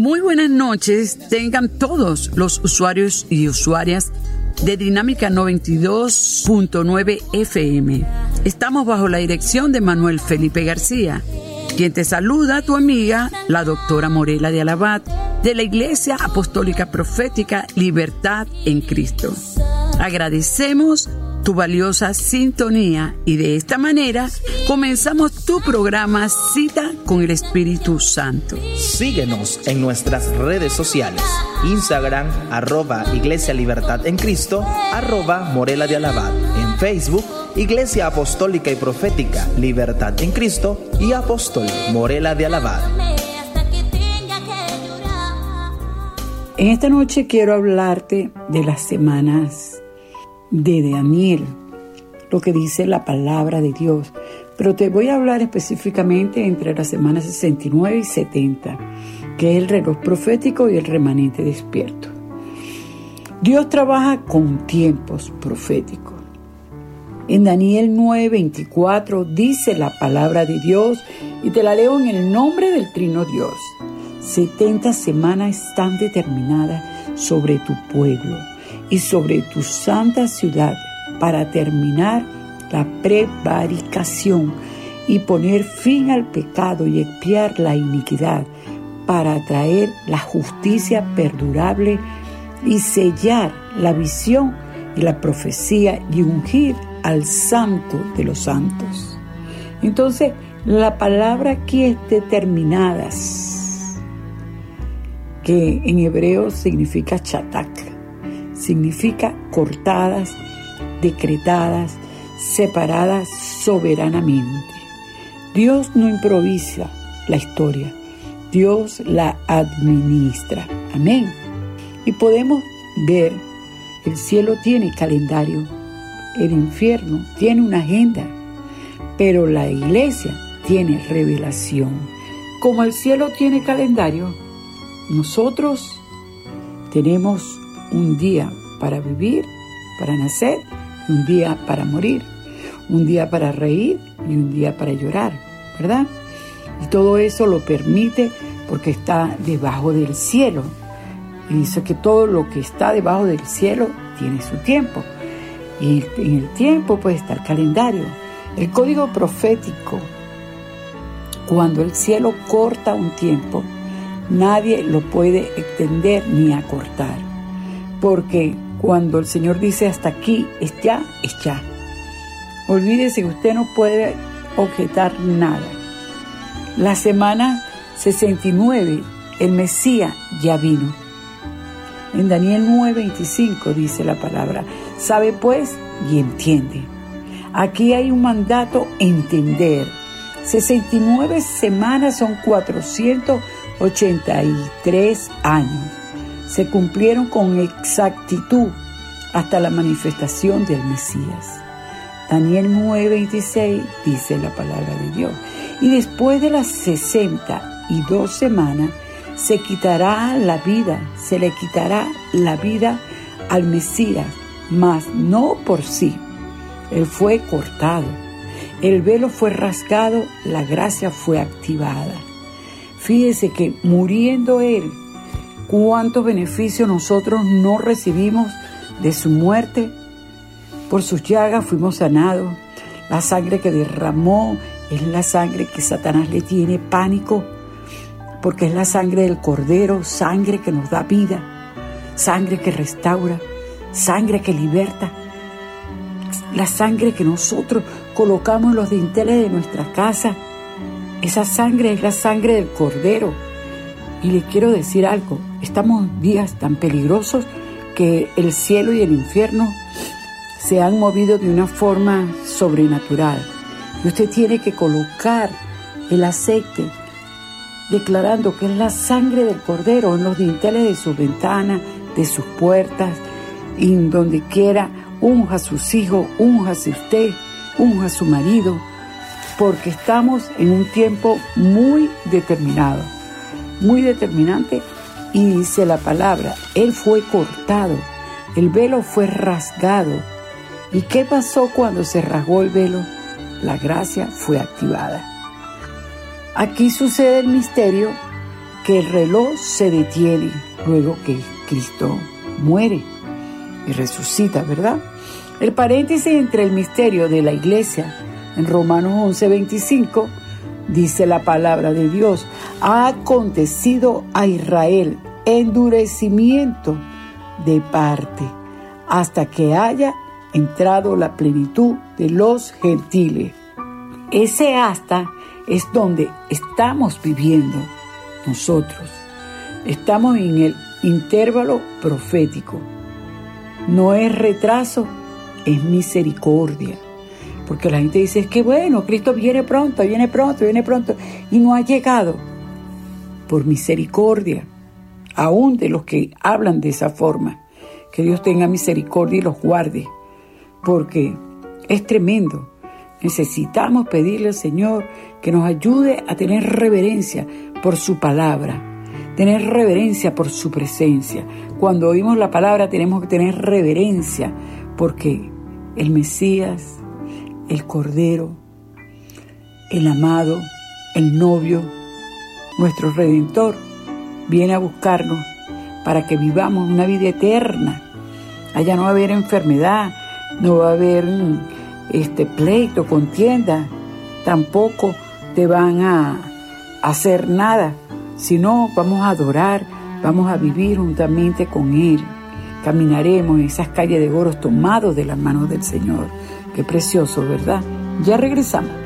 Muy buenas noches tengan todos los usuarios y usuarias de Dinámica 92.9 FM. Estamos bajo la dirección de Manuel Felipe García, quien te saluda, tu amiga, la doctora Morela de Alabat, de la Iglesia Apostólica Profética Libertad en Cristo. Agradecemos tu valiosa sintonía y de esta manera comenzamos tu programa Cita con el Espíritu Santo. Síguenos en nuestras redes sociales: Instagram, @Iglesia Libertad en Cristo, @Morela de Alabat. En Facebook, Iglesia Apostólica y Profética Libertad en Cristo y Apóstol Morela de Alabat. En esta noche quiero hablarte de las semanas de Daniel, lo que dice la palabra de Dios, pero te voy a hablar específicamente entre las semanas 69 y 70, que es el reloj profético y el remanente despierto. Dios trabaja con tiempos proféticos. En Daniel 9:24 dice la palabra de Dios, y te la leo en el nombre del Trino Dios: 70 semanas están determinadas sobre tu pueblo y sobre tu santa ciudad para terminar la prevaricación y poner fin al pecado y expiar la iniquidad, para traer la justicia perdurable y sellar la visión y la profecía y ungir al santo de los santos. Entonces, la palabra aquí es determinadas, que en hebreo significa chatak. Significa cortadas, decretadas, separadas soberanamente. Dios no improvisa la historia, Dios la administra. Amén. Y podemos ver, el cielo tiene calendario, el infierno tiene una agenda, pero la iglesia tiene revelación. Como el cielo tiene calendario, nosotros tenemos un día para vivir, para nacer, y un día para morir, un día para reír y un día para llorar, ¿verdad? Y todo eso lo permite porque está debajo del cielo. Y dice que todo lo que está debajo del cielo tiene su tiempo. Y en el tiempo puede estar calendario. El código profético, cuando el cielo corta un tiempo, nadie lo puede extender ni acortar. Porque cuando el Señor dice hasta aquí, es ya, es ya. Olvídese que usted no puede objetar nada. La semana 69, el Mesías ya vino. En Daniel 9:25 dice la palabra: sabe pues y entiende. Aquí hay un mandato: entender. 69 semanas son 483 años. Se cumplieron con exactitud hasta la manifestación del Mesías. Daniel 9:26 dice la palabra de Dios: y después de las 62 semanas se le quitará la vida al Mesías, mas no por sí. Él fue cortado, el velo fue rasgado, la gracia fue activada. Fíjese que muriendo Él, ¿cuántos beneficios nosotros no recibimos de su muerte? Por sus llagas fuimos sanados. La sangre que derramó es la sangre que Satanás le tiene pánico, porque es la sangre del Cordero, sangre que nos da vida, sangre que restaura, sangre que liberta, la sangre que nosotros colocamos en los dinteles de nuestra casa. Esa sangre es la sangre del Cordero. Y le quiero decir algo: estamos en días tan peligrosos que el cielo y el infierno se han movido de una forma sobrenatural. Y usted tiene que colocar el aceite, declarando que es la sangre del Cordero en los dinteles de sus ventanas, de sus puertas, y en donde quiera. Unja a sus hijos, únjase usted, unja a su marido, porque estamos en un tiempo muy determinado, muy determinante. Y dice la palabra: Él fue cortado, el velo fue rasgado. ¿Y qué pasó cuando se rasgó el velo? La gracia fue activada. Aquí sucede el misterio que el reloj se detiene luego que Cristo muere y resucita, ¿verdad? El paréntesis entre el misterio de la iglesia en Romanos 11:25 dice la palabra de Dios: ha acontecido a Israel endurecimiento de parte hasta que haya entrado la plenitud de los gentiles. Ese hasta es donde estamos viviendo nosotros. Estamos en el intervalo profético. No es retraso, es misericordia. Porque la gente dice, es que bueno, Cristo viene pronto, y no ha llegado. Por misericordia, aún de los que hablan de esa forma. Que Dios tenga misericordia y los guarde, porque es tremendo. Necesitamos pedirle al Señor que nos ayude a tener reverencia por su palabra, tener reverencia por su presencia. Cuando oímos la palabra tenemos que tener reverencia, porque el Mesías, el Cordero, el amado, el novio, nuestro Redentor, viene a buscarnos para que vivamos una vida eterna. Allá no va a haber enfermedad, no va a haber pleito, contienda, tampoco te van a hacer nada, sino vamos a adorar, vamos a vivir juntamente con Él. Caminaremos en esas calles de oro tomados de las manos del Señor. Qué precioso, ¿verdad? Ya regresamos.